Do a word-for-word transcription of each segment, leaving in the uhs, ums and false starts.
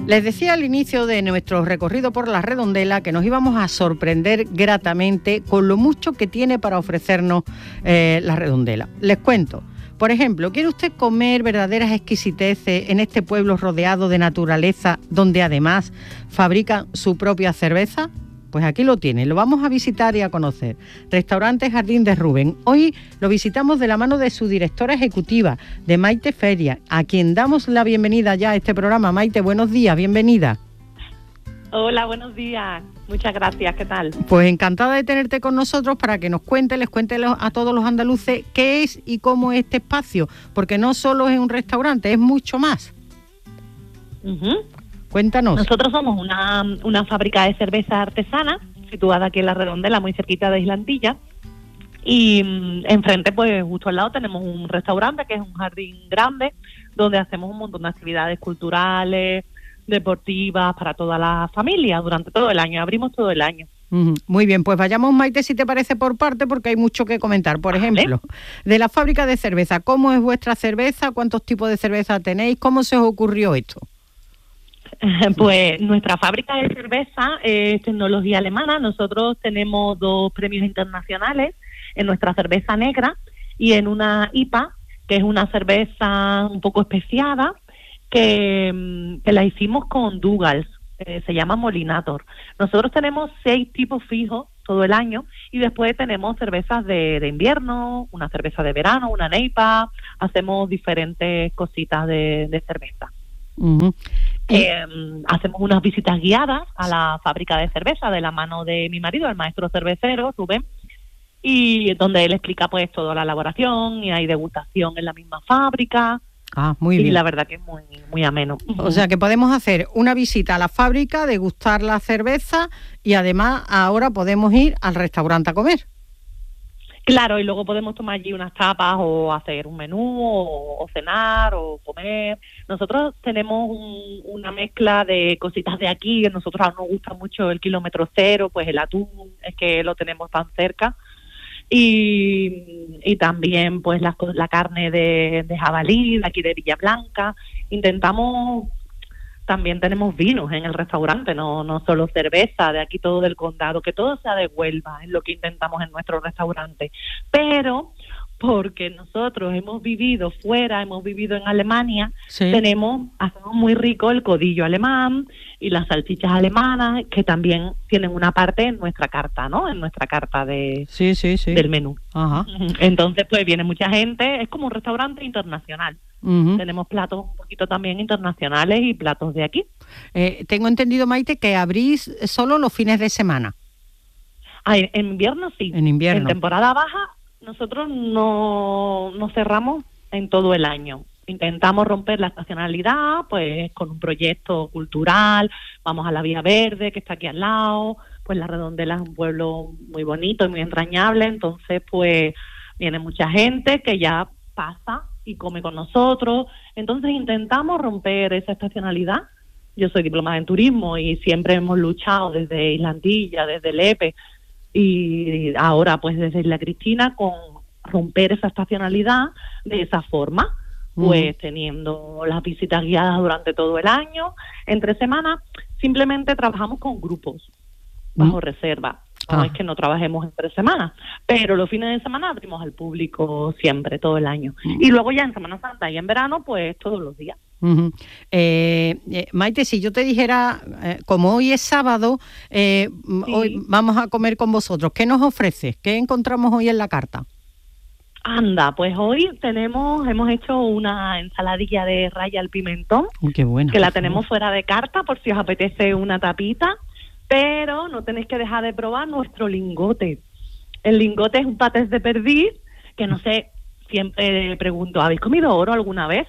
Les decía al inicio de nuestro recorrido por la Redondela que nos íbamos a sorprender gratamente con lo mucho que tiene para ofrecernos eh, la Redondela. Les cuento. Por ejemplo, ¿quiere usted comer verdaderas exquisiteces en este pueblo rodeado de naturaleza, donde además fabrican su propia cerveza? Pues aquí lo tiene, lo vamos a visitar y a conocer. Restaurante Jardín de Rubén. Hoy lo visitamos de la mano de su directora ejecutiva, de Maite Feria, a quien damos la bienvenida ya a este programa. Maite, buenos días, bienvenida. Hola, buenos días. Muchas gracias, ¿qué tal? Pues encantada de tenerte con nosotros para que nos cuente, les cuente a todos los andaluces qué es y cómo es este espacio, porque no solo es un restaurante, es mucho más. Uh-huh. Cuéntanos. Nosotros somos una, una fábrica de cerveza artesana, situada aquí en la Redondela, muy cerquita de Islantilla, y mmm, enfrente, pues justo al lado, tenemos un restaurante que es un jardín grande, donde hacemos un montón de actividades culturales, deportivas, para toda la familia, durante todo el año, abrimos todo el año. Uh-huh. Muy bien, pues vayamos, Maite, si te parece, por parte, porque hay mucho que comentar. Por ejemplo, ¿vale? De la fábrica de cerveza, ¿cómo es vuestra cerveza? ¿Cuántos tipos de cerveza tenéis? ¿Cómo se os ocurrió esto? Pues nuestra fábrica de cerveza es tecnología alemana. Nosotros tenemos dos premios internacionales en nuestra cerveza negra y en una I P A, que es una cerveza un poco especiada, que, que la hicimos con Douglas, eh, se llama Molinator. Nosotros tenemos seis tipos fijos todo el año y después tenemos cervezas de, de invierno, una cerveza de verano, una neipa, hacemos diferentes cositas de, de cerveza. Uh-huh. Eh, hacemos unas visitas guiadas a la fábrica de cerveza de la mano de mi marido, el maestro cervecero, Rubén, y donde él explica pues toda la elaboración y hay degustación en la misma fábrica. Ah, muy y bien. La verdad que es muy, muy ameno. O sea que podemos hacer una visita a la fábrica, degustar la cerveza y además ahora podemos ir al restaurante a comer. Claro, y luego podemos tomar allí unas tapas o hacer un menú o, o cenar o comer. Nosotros tenemos un, una mezcla de cositas de aquí. A nosotros nos gusta mucho el kilómetro cero, pues el atún, es que lo tenemos tan cerca. Y, y también pues la, la carne de, de jabalí, de aquí de Villa Blanca. Intentamos... También tenemos vinos en el restaurante, no no solo cerveza, de aquí todo del condado, que todo sea de Huelva, es lo que intentamos en nuestro restaurante. Pero porque nosotros hemos vivido fuera, hemos vivido en Alemania, sí. tenemos, hacemos muy rico el codillo alemán y las salchichas alemanas, que también tienen una parte en nuestra carta, ¿no? En nuestra carta de sí, sí, sí. del menú. Ajá. Entonces, pues viene mucha gente, es como un restaurante internacional. Uh-huh. Tenemos platos un poquito también internacionales y platos de aquí. Eh, tengo entendido, Maite, que abrís solo los fines de semana. Ah, en, en invierno sí. En invierno. En temporada baja nosotros no, no cerramos en todo el año. Intentamos romper la estacionalidad, pues con un proyecto cultural. Vamos a la Vía Verde, que está aquí al lado. Pues la Redondela es un pueblo muy bonito y muy entrañable. Entonces, pues viene mucha gente que ya pasa y come con nosotros. Entonces intentamos romper esa estacionalidad. Yo soy diplomada en turismo y siempre hemos luchado desde Islantilla, desde Lepe y ahora pues desde Isla Cristina con romper esa estacionalidad de esa forma, uh-huh. pues teniendo las visitas guiadas durante todo el año. Entre semanas simplemente trabajamos con grupos bajo uh-huh. reserva. No ah. es que no trabajemos entre semanas, pero los fines de semana abrimos al público siempre, todo el año. Uh-huh. Y luego ya en Semana Santa y en verano, pues todos los días. Uh-huh. eh, eh, Maite, si yo te dijera, eh, como hoy es sábado, eh, sí. hoy vamos a comer con vosotros, ¿qué nos ofreces? ¿Qué encontramos hoy en la carta? Anda, pues hoy tenemos, hemos hecho una ensaladilla de raya al pimentón, uh, qué buena, que la tenemos fuera de carta por si os apetece una tapita. Pero no tenéis que dejar de probar nuestro lingote. El lingote es un patés de perdiz, que no sé, siempre pregunto, ¿habéis comido oro alguna vez?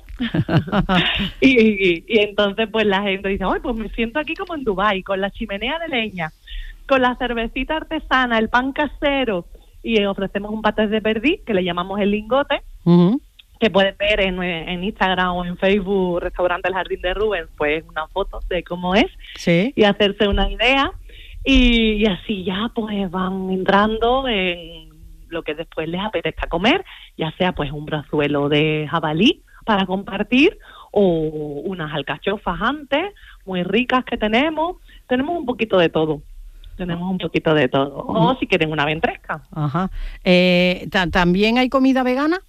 y, y, y entonces pues la gente dice, ¡ay, pues me siento aquí como en Dubái, con la chimenea de leña, con la cervecita artesana, el pan casero, y ofrecemos un patés de perdiz, que le llamamos el lingote, uh-huh. que puedes ver en, en Instagram o en Facebook, Restaurante El Jardín de Rubén, pues una foto de cómo es, sí. y hacerse una idea, y, y así ya pues van entrando en lo que después les apetezca comer, ya sea pues un brazuelo de jabalí para compartir, o unas alcachofas antes, muy ricas que tenemos. Tenemos un poquito de todo. Tenemos un poquito de todo. O si quieren una ventresca. Ajá. Eh, ¿También hay comida vegana?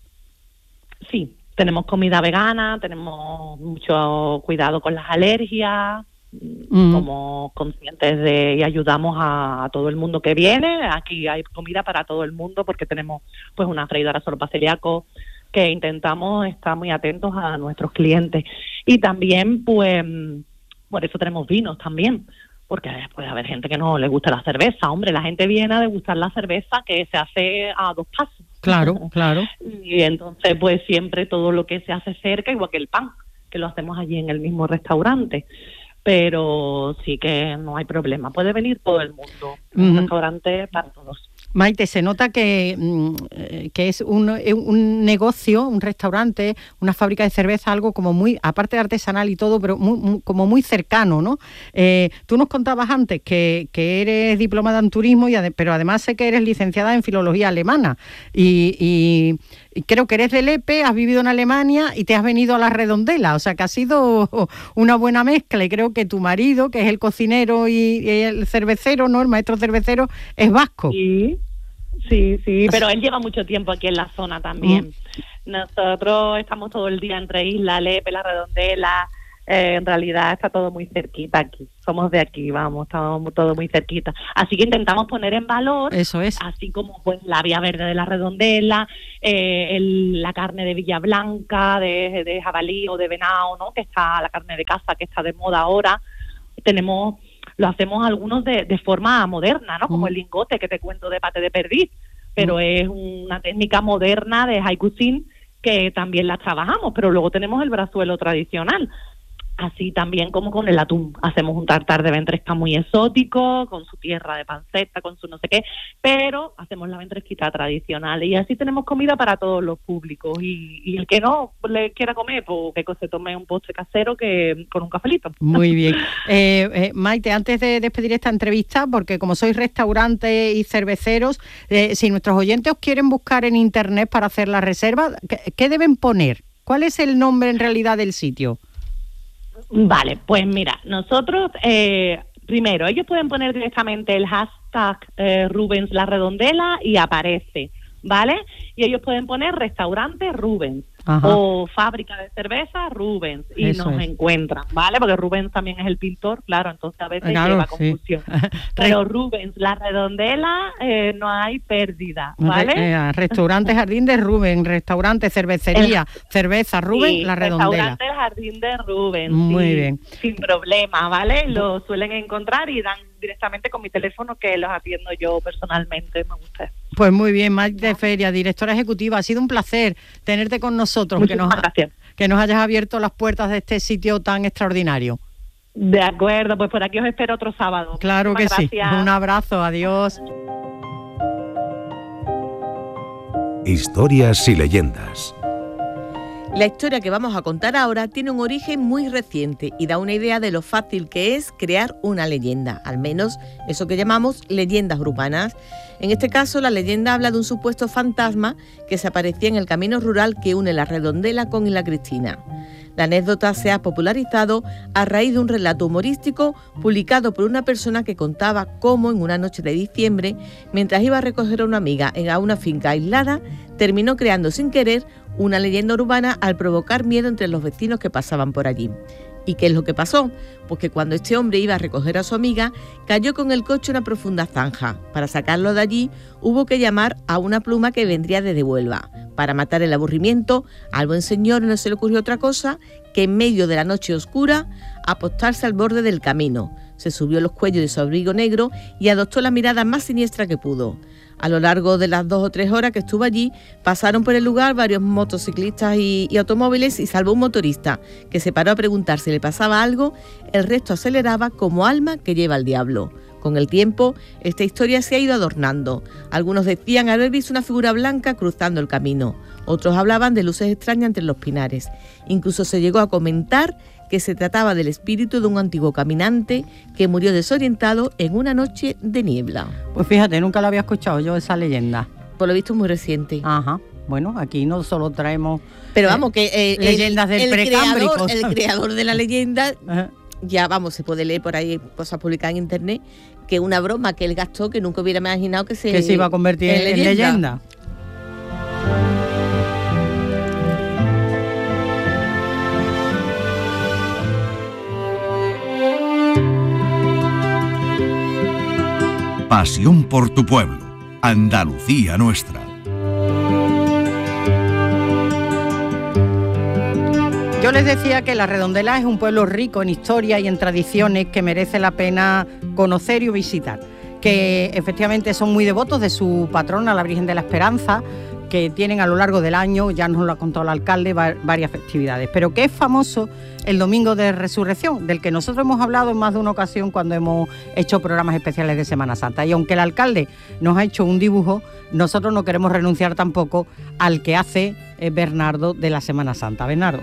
Sí, tenemos comida vegana, tenemos mucho cuidado con las alergias, mm. somos conscientes de y ayudamos a, a todo el mundo que viene. Aquí hay comida para todo el mundo porque tenemos pues una freidora sopa celíaco que intentamos estar muy atentos a nuestros clientes. Y también, pues, por eso tenemos vinos también. Porque puede haber gente que no le gusta la cerveza. Hombre, la gente viene a degustar la cerveza que se hace a dos pasos. Claro, claro. Y entonces, pues siempre todo lo que se hace cerca, igual que el pan, que lo hacemos allí en el mismo restaurante. Pero sí que no hay problema. Puede venir todo el mundo. Uh-huh. Un restaurante para todos. Maite, se nota que, que es un, un negocio, un restaurante, una fábrica de cerveza, algo como muy, aparte de artesanal y todo, pero muy, muy, como muy cercano, ¿no? Eh, tú nos contabas antes que, que eres diplomada en turismo, y ade- pero además sé que eres licenciada en filología alemana y, y, y creo que eres de Lepe, has vivido en Alemania y te has venido a La Redondela, o sea que ha sido una buena mezcla, y creo que tu marido, que es el cocinero y, y el cervecero, ¿no? El maestro cervecero, es vasco. Sí. Sí, sí, pero él lleva mucho tiempo aquí en la zona también. Mm. Nosotros estamos todo el día entre Isla, Lepe, La Redondela. Eh, en realidad está todo muy cerquita aquí. Somos de aquí, vamos, estamos todo muy cerquita. Así que intentamos poner en valor, eso es, así como pues la Vía Verde de La Redondela, eh, el, la carne de Villa Blanca, de, de jabalí o de venado, ¿no? Que está la carne de caza, que está de moda ahora. Tenemos... Lo hacemos algunos de, de forma moderna, ¿no? Como mm. el lingote que te cuento de pate de perdiz, pero mm. es una técnica moderna de high cuisine que también la trabajamos, pero luego tenemos el brazuelo tradicional. Así también como con el atún. Hacemos un tartar de ventresca muy exótico, con su tierra de panceta, con su no sé qué, pero hacemos la ventresquita tradicional. Y así tenemos comida para todos los públicos. Y, y el que no le quiera comer, pues que se tome un postre casero que con un cafelito. Muy bien. Eh, eh, Maite, antes de despedir esta entrevista, porque como sois restaurantes y cerveceros, eh, si nuestros oyentes os quieren buscar en internet para hacer la reserva, ¿qué, qué deben poner? ¿Cuál es el nombre en realidad del sitio? Vale, pues mira, nosotros, eh, primero, ellos pueden poner directamente el hashtag eh, Rubens La Redondela y aparece, ¿vale? Y ellos pueden poner restaurante Rubens. Ajá. O fábrica de cerveza Rubens y Eso nos es. encuentran, ¿vale? Porque Rubens también es el pintor, claro, entonces a veces claro, lleva confusión. Sí. Pero Rubens, La Redondela, eh, no hay pérdida, ¿vale? Re, eh, restaurante Jardín de Rubens, restaurante, cervecería, el, cerveza Rubens, sí, La Redondela. Restaurante Jardín de Rubens. Muy sí, bien. Sin problema, ¿vale? Lo suelen encontrar y dan directamente con mi teléfono, que los atiendo yo personalmente, me gusta. Pues muy bien, Maite Feria, directora ejecutiva, ha sido un placer tenerte con nosotros, que nos, que nos hayas abierto las puertas de este sitio tan extraordinario. De acuerdo, pues por aquí os espero otro sábado. Claro que sí, un abrazo, adiós. Historias y leyendas. La historia que vamos a contar ahora tiene un origen muy reciente y da una idea de lo fácil que es crear una leyenda, al menos eso que llamamos leyendas urbanas. En este caso, la leyenda habla de un supuesto fantasma que se aparecía en el camino rural que une La Redondela con Isla Cristina. La anécdota se ha popularizado a raíz de un relato humorístico publicado por una persona que contaba cómo en una noche de diciembre, mientras iba a recoger a una amiga en a una finca aislada, terminó creando sin querer una leyenda urbana al provocar miedo entre los vecinos que pasaban por allí. ¿Y qué es lo que pasó? Pues que cuando este hombre iba a recoger a su amiga, cayó con el coche en una profunda zanja. Para sacarlo de allí, hubo que llamar a una pluma que vendría desde Huelva. Para matar el aburrimiento, al buen señor no se le ocurrió otra cosa que en medio de la noche oscura apostarse al borde del camino. Se subió los cuellos de su abrigo negro y adoptó la mirada más siniestra que pudo. A lo largo de las dos o tres horas que estuvo allí, pasaron por el lugar varios motociclistas y, y automóviles y salvo un motorista, que se paró a preguntar si le pasaba algo. El resto aceleraba como alma que lleva al diablo. Con el tiempo, esta historia se ha ido adornando. Algunos decían haber visto una figura blanca cruzando el camino. Otros hablaban de luces extrañas entre los pinares. Incluso se llegó a comentar que se trataba del espíritu de un antiguo caminante que murió desorientado en una noche de niebla. Pues fíjate, nunca lo había escuchado yo esa leyenda. Por lo visto es muy reciente. Ajá. Bueno, aquí no solo traemos Pero vamos, que eh, leyendas el, del el precámbrico. creador, el creador de la leyenda, Ajá. ya vamos, se puede leer por ahí, cosas publicadas en internet, que una broma que él gastó que nunca hubiera imaginado que se, que se iba a convertir en, en leyenda. leyenda. Pasión por tu pueblo, Andalucía nuestra. Yo les decía que La Redondela es un pueblo rico en historia y en tradiciones que merece la pena conocer y visitar, que efectivamente son muy devotos de su patrona, la Virgen de la Esperanza, que tienen a lo largo del año, ya nos lo ha contado el alcalde, varias festividades, pero que es famoso el Domingo de Resurrección, del que nosotros hemos hablado en más de una ocasión cuando hemos hecho programas especiales de Semana Santa. Y aunque el alcalde nos ha hecho un dibujo, nosotros no queremos renunciar tampoco al que hace Bernardo de la Semana Santa. Bernardo.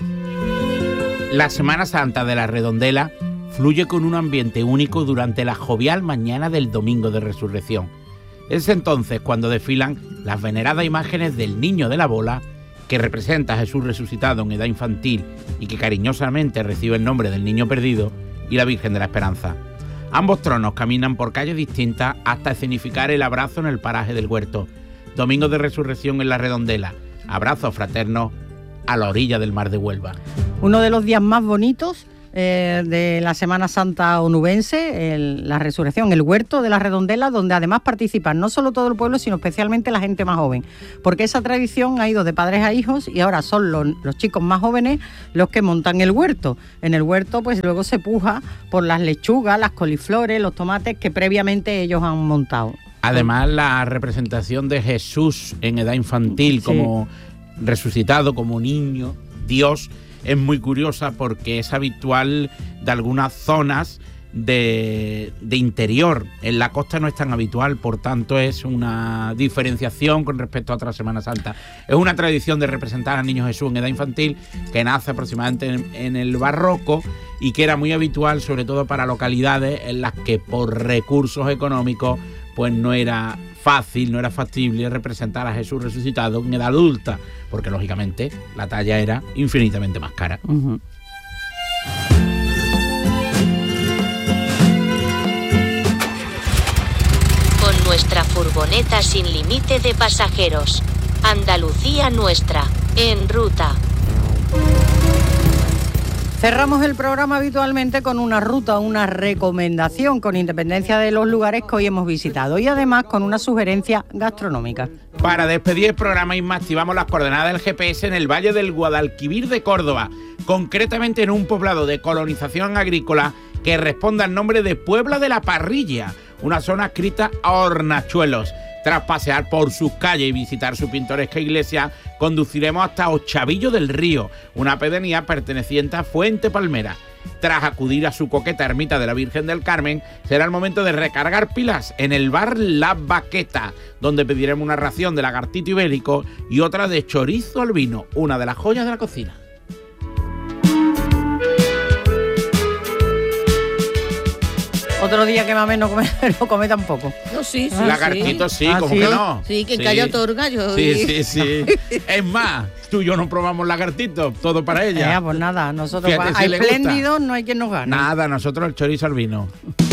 La Semana Santa de La Redondela fluye con un ambiente único durante la jovial mañana del Domingo de Resurrección. Es entonces cuando desfilan las veneradas imágenes del Niño de la Bola, que representa a Jesús resucitado en edad infantil y que cariñosamente recibe el nombre del Niño Perdido, y la Virgen de la Esperanza. Ambos tronos caminan por calles distintas hasta escenificar el abrazo en el paraje del Huerto. Domingo de Resurrección en La Redondela, abrazos fraternos a la orilla del mar de Huelva. Uno de los días más bonitos eh, de la Semana Santa onubense, el, la resurrección, el Huerto de La Redondela, donde además participan no solo todo el pueblo, sino especialmente la gente más joven, porque esa tradición ha ido de padres a hijos y ahora son los, los chicos más jóvenes los que montan el huerto. En el huerto pues luego se puja por las lechugas, las coliflores, los tomates que previamente ellos han montado. Además, la representación de Jesús en edad infantil, sí, como resucitado, como niño, Dios, es muy curiosa porque es habitual de algunas zonas de, de interior. En la costa no es tan habitual, por tanto es una diferenciación con respecto a otra Semana Santa. Es una tradición de representar al Niño Jesús en edad infantil que nace aproximadamente en, en el barroco y que era muy habitual sobre todo para localidades en las que por recursos económicos pues no era fácil, no era factible representar a Jesús resucitado en edad adulta, porque lógicamente la talla era infinitamente más cara. Uh-huh. Con nuestra furgoneta sin límite de pasajeros, Andalucía nuestra, en ruta. Cerramos el programa habitualmente con una ruta, una recomendación, con independencia de los lugares que hoy hemos visitado y además con una sugerencia gastronómica. Para despedir el programa, Isma, activamos las coordenadas del G P S en el Valle del Guadalquivir de Córdoba, concretamente en un poblado de colonización agrícola que responde al nombre de Puebla de la Parrilla, una zona adscrita a hornachuelos. Tras pasear por sus calles y visitar su pintoresca iglesia, conduciremos hasta Ochavillo del Río, una pedanía perteneciente a Fuente Palmera. Tras acudir a su coqueta ermita de la Virgen del Carmen, será el momento de recargar pilas en el bar La Baqueta, donde pediremos una ración de lagartito ibérico y otra de chorizo al vino, una de las joyas de la cocina. Otro día que mame no come, no come tampoco. No, sí, sí. Lagartito sí, ah, como ¿sí? que no. Sí, que sí. calla otorga yo. Sí, sí, sí. Es más, tú y yo no probamos lagartito, todo para ella. Eh, pues nada, nosotros Fíjate, a si espléndidos no hay quien nos gane. Nada, nosotros el chorizo al vino.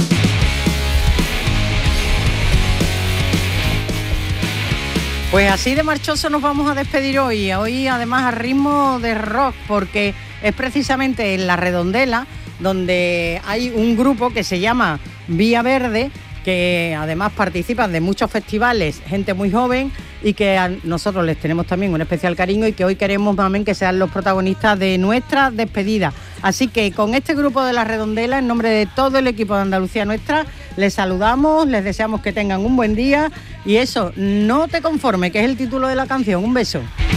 Pues así de marchoso nos vamos a despedir hoy. Hoy además a ritmo de rock, porque es precisamente en La Redondela donde hay un grupo que se llama Vía Verde, que además participan de muchos festivales, gente muy joven, y que a nosotros les tenemos también un especial cariño y que hoy queremos también que sean los protagonistas de nuestra despedida. Así que con este grupo de La Redondela, en nombre de todo el equipo de Andalucía Nuestra, les saludamos, les deseamos que tengan un buen día y eso, no te conformes, que es el título de la canción. Un beso.